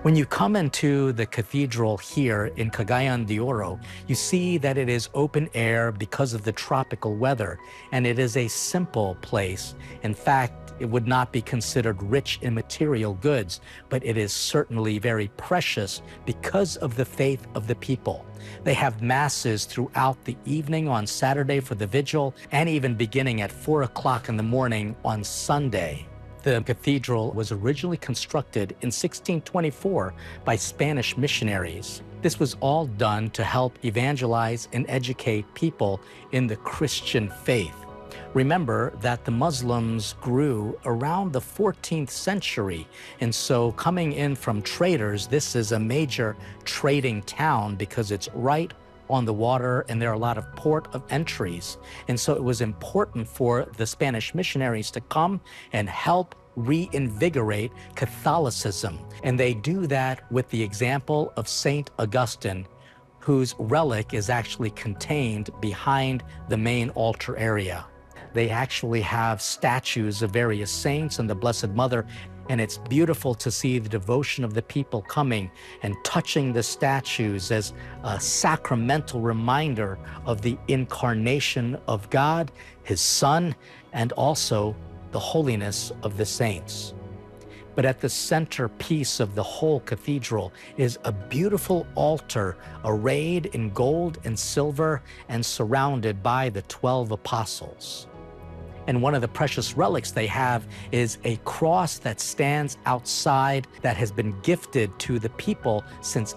When you come into the cathedral here in Cagayan de Oro, you see that it is open air because of the tropical weather, and it is a simple place. In fact, it would not be considered rich in material goods, but it is certainly very precious because of the faith of the people. They have masses throughout the evening on Saturday for the vigil, and even beginning at 4 o'clock in the morning on Sunday. The cathedral was originally constructed in 1624 by Spanish missionaries. This was all done to help evangelize and educate people in the Christian faith. Remember that the Muslims grew around the 14th century, and so coming in from traders, this is a major trading town because it's right on the water, and there are a lot of port of entries. And so it was important for the Spanish missionaries to come and help reinvigorate Catholicism. And they do that with the example of Saint Augustine, whose relic is actually contained behind the main altar area. They actually have statues of various saints and the Blessed Mother, and it's beautiful to see the devotion of the people coming and touching the statues as a sacramental reminder of the incarnation of God, His Son, and also the holiness of the saints. But at the centerpiece of the whole cathedral is a beautiful altar arrayed in gold and silver and surrounded by the 12 apostles. And one of the precious relics they have is a cross that stands outside that has been gifted to the people since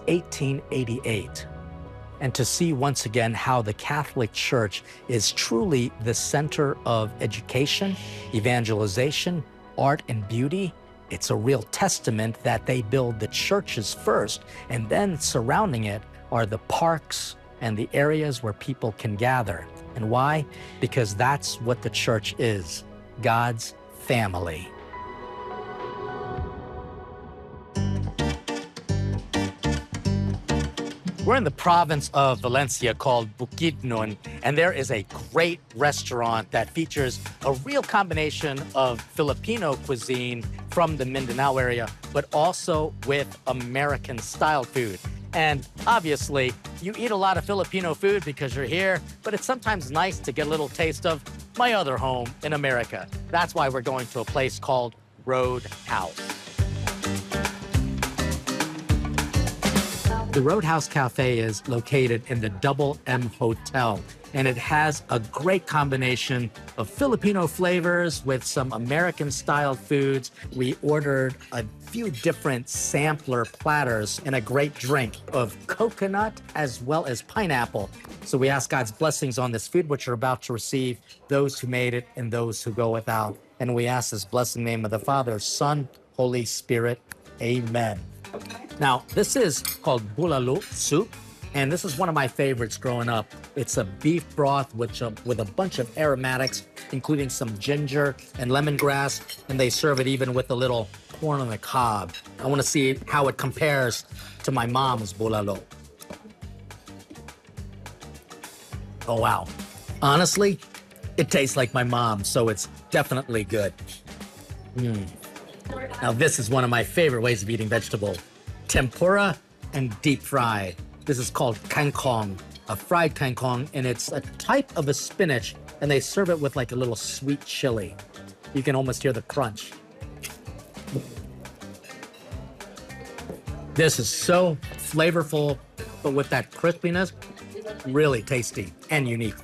1888. And to see once again how the Catholic Church is truly the center of education, evangelization, art, and beauty, it's a real testament that they build the churches first, and then surrounding it are the parks and the areas where people can gather. And why? Because that's what the church is, God's family. We're in the province of Valencia called Bukidnon, and there is a great restaurant that features a real combination of Filipino cuisine from the Mindanao area, but also with American-style food. And obviously, you eat a lot of Filipino food because you're here, but it's sometimes nice to get a little taste of my other home in America. That's why we're going to a place called Roadhouse. The Roadhouse Cafe is located in the Double M Hotel, and it has a great combination of Filipino flavors with some American-style foods. We ordered a few different sampler platters and a great drink of coconut as well as pineapple. So we ask God's blessings on this food, which you're about to receive, those who made it and those who go without. And we ask this blessed name of the Father, Son, Holy Spirit. Amen. Now, this is called bulalo soup, and this is one of my favorites growing up. It's a beef broth with a bunch of aromatics, including some ginger and lemongrass, and they serve it even with a little corn on the cob. I want to see how it compares to my mom's bulalo. Oh, wow. Honestly, it tastes like my mom, so it's definitely good. Now, this is one of my favorite ways of eating vegetable. Tempura and deep fry. This is called kangkong, a fried kangkong, and it's a type of a spinach, and they serve it with like a little sweet chili. You can almost hear the crunch. This is so flavorful, but with that crispiness, really tasty and unique.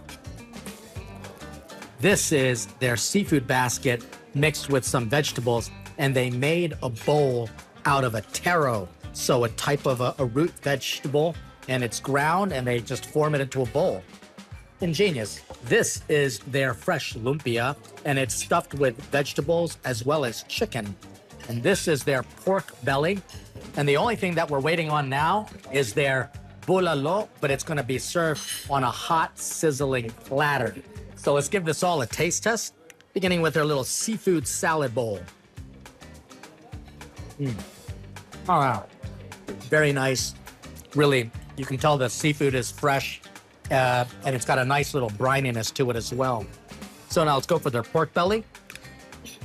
This is their seafood basket mixed with some vegetables, and they made a bowl out of a taro, so a type of a root vegetable, and it's ground, and they just form it into a bowl. Ingenious. This is their fresh lumpia, and it's stuffed with vegetables as well as chicken. And this is their pork belly. And the only thing that we're waiting on now is their bulalo, but it's going to be served on a hot, sizzling platter. So let's give this all a taste test, beginning with their little seafood salad bowl. Oh, wow. Very nice. Really, you can tell the seafood is fresh, and it's got a nice little brininess to it as well. So now let's go for their pork belly.